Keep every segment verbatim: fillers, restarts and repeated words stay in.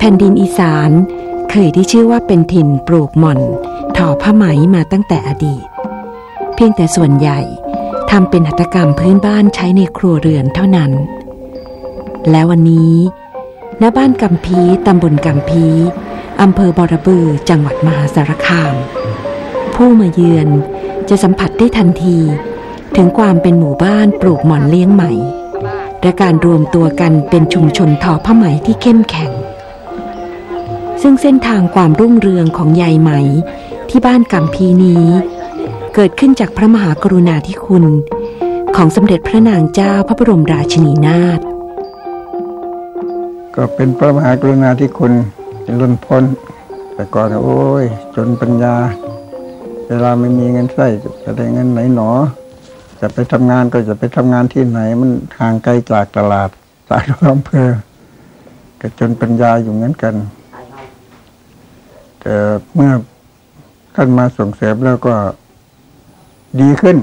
แผ่นดินอีสานเคยได้ชื่อว่าเป็นถิ่นปลูกหม่อนทอผ้าไหมมาตั้งแต่อดีตเพียงแต่ส่วนใหญ่ทำเป็นหัตถกรรมพื้นบ้านใช้ในครัวเรือนเท่านั้นและวันนี้ณบ้านกำพีตำบลกำพีอำเภอบอระบือจังหวัดมหาสารคามผู้มาเยือนจะสัมผัสได้ทันทีถึงความเป็นหมู่บ้านปลูกหม่อนเลี้ยงไหมและการรวมตัวกันเป็นชุมชนทอผ้าไหมที่เข้มแข็งซึ่งเส้นทางความรุ่งเรืองของยายไหมที่บ้านกำพีนี้เกิดขึ้นจากพระมหากรุณาธิคุณของสมเด็จพระนางเจ้าพระบรมราชินีนาถก็เป็นพระมหากรุณาธิคุณเป็นล้นพ้นแต่ก่อนโอ้ยจนปัญญาเวลาไม่มีเงินใช้จะได้เงินไหนหนอจะไปทำงานก็จะไปทำงานที่ไหนมันห่างไกลจากตลาดจากอำเภอก็จนปัญญาอยู่เหมือนกันแต่เมื่อท่านมาส่งเสริมแล้วก็ดีขึ้น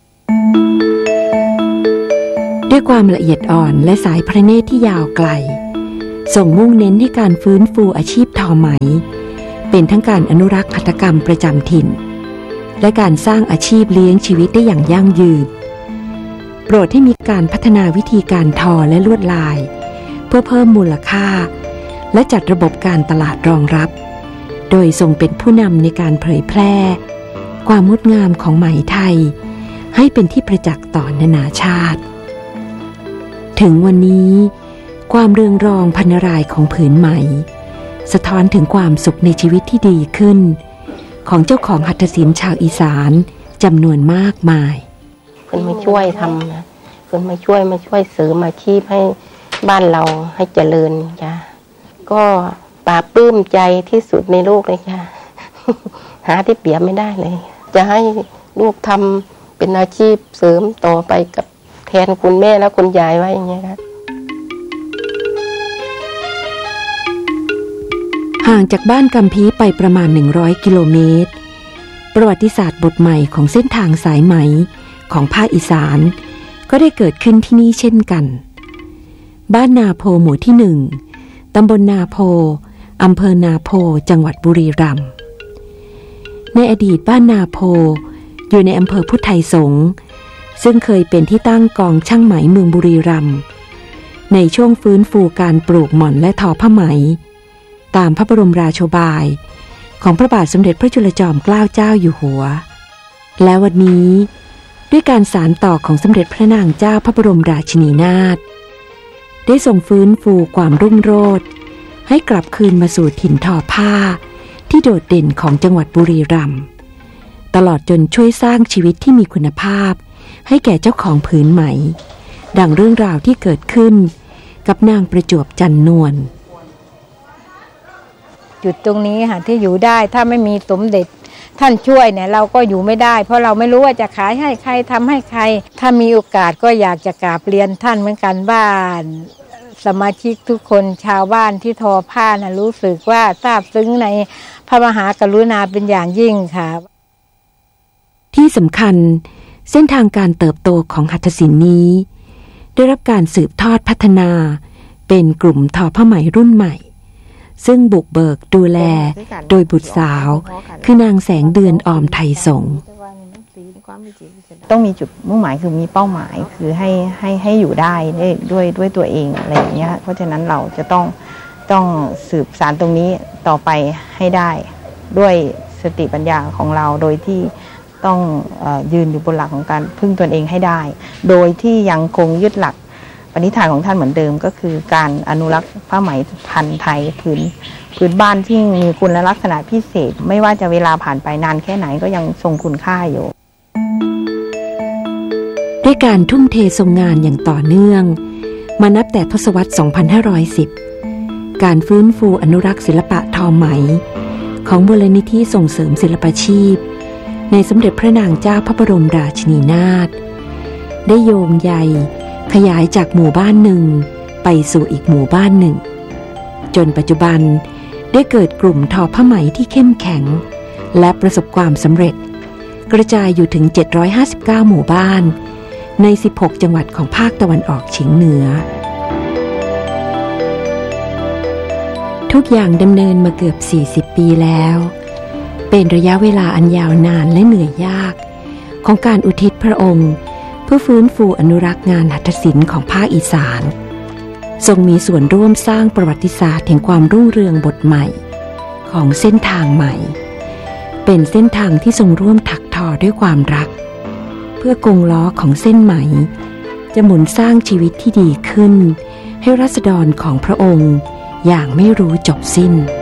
ด้วยความละเอียดอ่อนและสายพระเนตรที่ยาวไกลส่งมุ่งเน้นให้การฟื้นฟูอาชีพทอไหมเป็นทั้งการอนุรักษ์หัตถกรรมประจำถิ่นและการสร้างอาชีพเลี้ยงชีวิตได้อย่างยั่งยืนโปรดให้มีการพัฒนาวิธีการทอและลวดลายเพื่อเพิ่มมูลค่าและจัดระบบการตลาดรองรับโดยทรงเป็นผู้นำในการเผยแพร่ความงดงามของไหมไทยให้เป็นที่ประจักษ์ต่อนานาชาติถึงวันนี้ความเรืองรองพรรณรายของผืนไหมสะท้อนถึงความสุขในชีวิตที่ดีขึ้นของเจ้าของหัตถศิลป์ชาวอีสานจำนวนมากมายเพิ่นมาช่วยทำนะเพิ่นมาช่วยมาช่วยเสริมอาชีพให้บ้านเราให้เจริญจ้ะก็ปลาปลื้มใจที่สุดในโลกเลยค่ะหาที่เปรียบไม่ได้เลยจะให้ลูกทำเป็นอาชีพเสริมต่อไปกับแทนคุณแม่และคุณยายไว้อย่างเงี้ยครับห่างจากบ้านกำพีไปประมาณหนึ่งร้อยกิโลเมตรประวัติศาสตร์บทใหม่ของเส้นทางสายไหมของภาคอีสานก็ได้เกิดขึ้นที่นี่เช่นกันบ้านนาโพหมู่ที่หนึ่งตำบลนาโพอำเภอนาโพจังหวัดบุรีรัมย์ในอดีตบ้านนาโพอยู่ในอำเภอพุทธไทยสงฆ์ซึ่งเคยเป็นที่ตั้งกองช่างไหมเมืองบุรีรัมย์ในช่วงฟื้นฟูการปลูกหม่อนและทอผ้าไหมตามพระบรมราโชบายของพระบาทสมเด็จพระจุลจอมเกล้าเจ้าอยู่หัวและวันนี้ด้วยการสานต่อของสมเด็จพระนางเจ้าพระบรมราชินีนาถได้ทรงฟื้นฟูความรุ่งโรจน์ให้กลับคืนมาสู่ถิ่นทอผ้าที่โดดเด่นของจังหวัดบุรีรัมย์ตลอดจนช่วยสร้างชีวิตที่มีคุณภาพให้แก่เจ้าของผืนไหมดังเรื่องราวที่เกิดขึ้นกับนางประจวบจันนวลจุดตรงนี้ค่ะที่อยู่ได้ถ้าไม่มีสมเด็จท่านช่วยเนี่ยเราก็อยู่ไม่ได้เพราะเราไม่รู้ว่าจะขายให้ใครทำให้ใครถ้ามีโอกาสก็อยากจะกราบเรียนท่านเหมือนกันบ้านสมาชิกทุกคนชาวบ้านที่ทอผ้านะรู้สึกว่าซาบซึ้งในพระมหากรุณาเป็นอย่างยิ่งค่ะที่สำคัญเส้นทางการเติบโตของหัตถศิลป์นี้ได้รับการสืบทอดพัฒนาเป็นกลุ่มทอผ้าไหมรุ่นใหม่ซึ่งบุกเบิกดูแลโดยบุตรสาวคือนางแสงเดือนออมไทยสงฆ์ต้องมีจุดมุ่งหมายคือมีเป้าหมายคือให้ให้ให้อยู่ได้ด้วยด้วยตัวเองอะไรอย่างเงี้ยเพราะฉะนั้นเราจะต้องต้องสืบสานตรงนี้ต่อไปให้ได้ด้วยสติปัญญาของเราโดยที่ต้องเอ่อยืนอยู่บนหลักของการพึ่งตนเองให้ได้โดยที่ยังคงยึดหลักปณิธานของท่านเหมือนเดิมก็คือการอนุรักษ์ผ้าไหมพันธุ์ไทยพื้นพื้นบ้านที่มีคุณลักษณะพิเศษไม่ว่าจะเวลาผ่านไปนานแค่ไหนก็ยังทรงคุณค่าอยู่ด้วยการทุ่มเททรงงานอย่างต่อเนื่องมานับแต่ทศวรรษสองพันห้าร้อยสิบการฟื้นฟูอนุรักษ์ศิลปะทอไหมของมูลนิธิส่งเสริมศิลปาชีพในสมเด็จพระนางเจ้าพระบรมราชินีนาถได้โยงใยขยายจากหมู่บ้านหนึ่งไปสู่อีกหมู่บ้านหนึ่งจนปัจจุบันได้เกิดกลุ่มทอผ้าไหมที่เข้มแข็งและประสบความสำเร็จกระจายอยู่ถึงเจ็ดร้อยห้าสิบเก้าหมู่บ้านในสิบหกจังหวัดของภาคตะวันออกเฉียงเหนือทุกอย่างดำเนินมาเกือบสี่สิบปีแล้วเป็นระยะเวลาอันยาวนานและเหนื่อยยากของการอุทิศพระองค์เพื่อฟื้นฟูอนุรักษ์งานหัตถศิลป์ของภาคอีสานทรงมีส่วนร่วมสร้างประวัติศาสตร์แห่งความรุ่งเรืองบทใหม่ของเส้นทางใหม่เป็นเส้นทางที่ทรงร่วมถักทอด้วยความรักเพื่อกงล้อของเส้นไหมจะหมุนสร้างชีวิตที่ดีขึ้นให้ราษฎรของพระองค์อย่างไม่รู้จบสิ้น